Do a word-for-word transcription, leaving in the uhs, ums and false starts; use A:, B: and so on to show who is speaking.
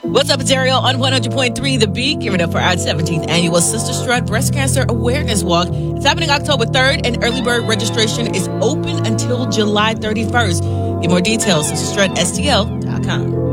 A: What's up, it's Ariel on one hundred point three The Beat, giving up for our seventeenth annual Sister Strut Breast Cancer Awareness Walk. It's happening October third, and early bird registration is open until July thirty-first. Get more details at sister strut S T L dot com.